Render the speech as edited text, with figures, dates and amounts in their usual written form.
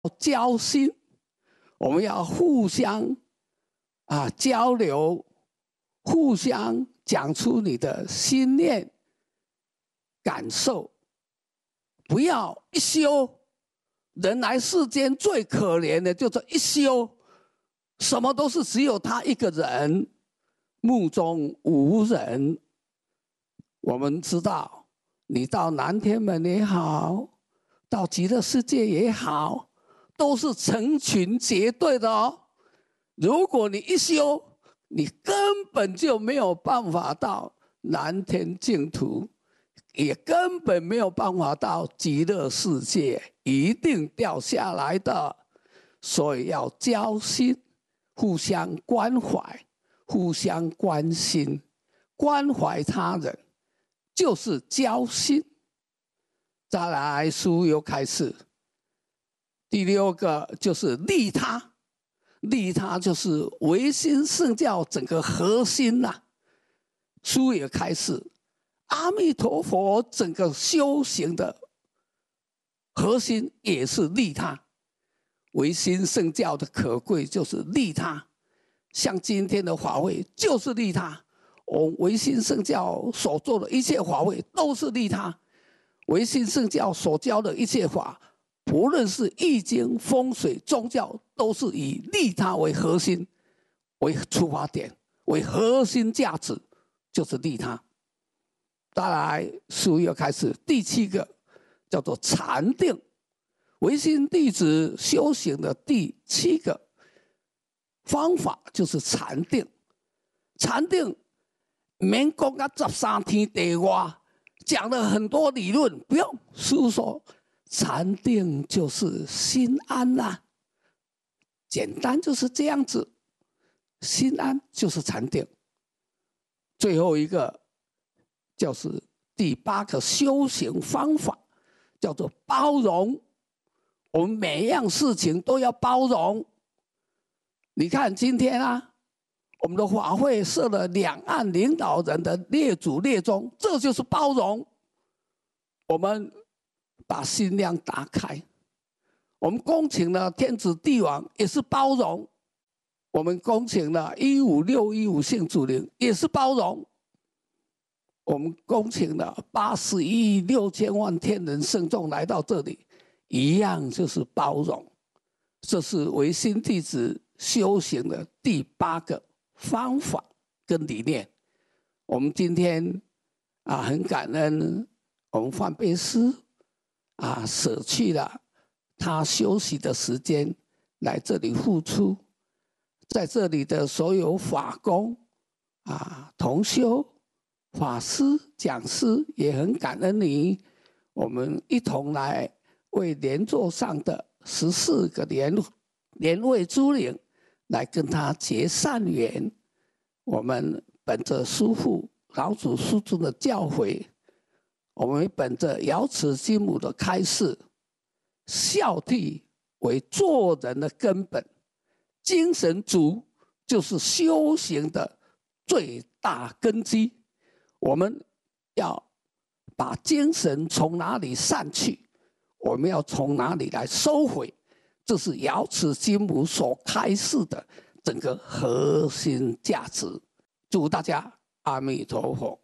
交心，我们要互相交流，互相讲出你的心念感受，不要一修。人来世间最可怜的就是一修，什么都是只有他一个人，目中无人。我们知道，你到南天门也好，到极乐世界也好，都是成群结队的哦。如果你一修，你根本就没有办法到南天净土，也根本没有办法到极乐世界，一定掉下来的。所以要交心，互相关怀，互相关心，关怀他人，就是交心。再来，书又开始，第6个就是利他，利他就是唯心圣教整个核心呐。书也开始，阿弥陀佛整个修行的核心也是利他。唯心圣教的可贵就是利他，像今天的法会就是利他。我们唯心圣教所做的一切法会都是利他。唯心圣教所教的一切法，不论是易经、风水、宗教，都是以利他为核心、为出发点、为核心价值，就是利他。再来，书又开始第7个，叫做禅定。唯心弟子修行的第7个方法就是禅定。禅定免讲到13天地外，讲了很多理论，不用。书说禅定就是心安啊，简单就是这样子，心安就是禅定。最后一个就是第8个修行方法，叫做包容。我们每一样事情都要包容。你看今天我们的法会设了两岸领导人的列祖列宗，这就是包容。我们把心量打开，我们恭请了天子帝王，也是包容；我们恭请了15615姓祖灵，也是包容；我们恭请了81亿6千万天人圣众来到这里，一样就是包容。这是唯心弟子修行的第8个方法跟理念。我们今天很感恩我们范贝师舍去了他休息的时间来这里付出，在这里的所有法工同修、法师、讲师也很感恩你，我们一同来为莲座上的14个莲位诸灵来跟他结善缘。我们本着师父老祖师尊的教诲，我们本着瑶池金母的开示，孝悌为做人的根本，精神足就是修行的最大根基。我们要把精神从哪里散去，我们要从哪里来收回，这是瑶池金母所开示的整个核心价值。祝大家阿弥陀佛。